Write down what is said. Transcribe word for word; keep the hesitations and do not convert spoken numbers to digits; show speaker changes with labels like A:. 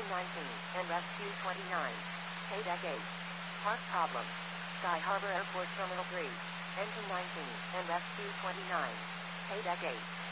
A: Engine nineteen, and Rescue twenty-nine. Paydeck eight. Park problem. Sky Harbor Airport Terminal three. Engine nineteen, and Rescue twenty-nine. Paydeck eight.